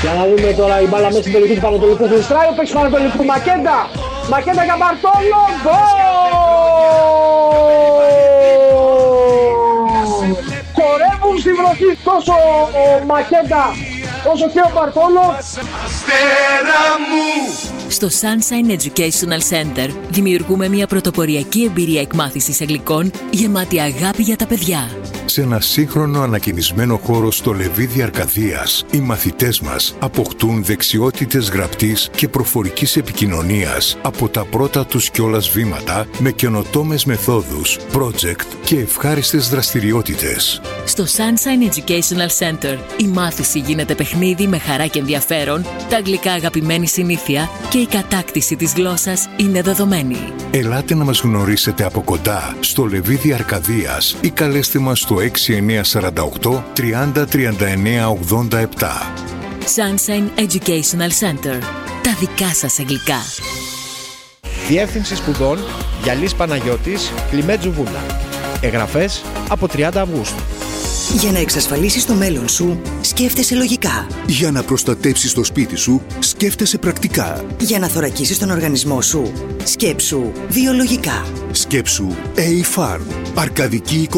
Για να δούμε τώρα η μπάλα μέσα στην περιοχή του Πανατολικού Χρυστράει, ο παίκτης του Πανατολικού Μακέντα. Μακέντα για Μπαρτόλο, γκολ! Χορεύουν στη βροχή τόσο ο Μακέντα όσο και ο Μπαρτόλο. Στο Sunshine Educational Center δημιουργούμε μια πρωτοποριακή εμπειρία εκμάθησης αγγλικών γεμάτη αγάπη για τα παιδιά. Σε ένα σύγχρονο ανακαινισμένο χώρο στο Λεβίδι Αρκαδίας, οι μαθητές μας αποκτούν δεξιότητες γραπτής και προφορικής επικοινωνίας από τα πρώτα τους κιόλας βήματα με καινοτόμες μεθόδους, project και ευχάριστες δραστηριότητες. Στο Sunshine Educational Center η μάθηση γίνεται παιχνίδι με χαρά και ενδιαφέρον, τα αγγλικά αγαπημένη συνήθεια και η κατάκτηση της γλώσσας είναι δεδομένη. Ελάτε να μας γνωρίσετε από κοντά στο Λεβίδι Αρκαδίας ή καλέστε μας στο 6948 30 39 87. Sunshine Educational Center. Τα δικά σας αγγλικά. Διεύθυνση σπουδών Γιαλής Παναγιώτης, Κλιμέτζου Βούλα. Εγγραφές από 30 Αυγούστου. Για να εξασφαλίσεις το μέλλον σου, σκέφτεσαι λογικά. Για να προστατεύσεις το σπίτι σου, σκέφτεσαι πρακτικά. Για να θωρακίσεις τον οργανισμό σου, σκέψου βιολογικά. Σκέψου A-Farm. Αρκαδική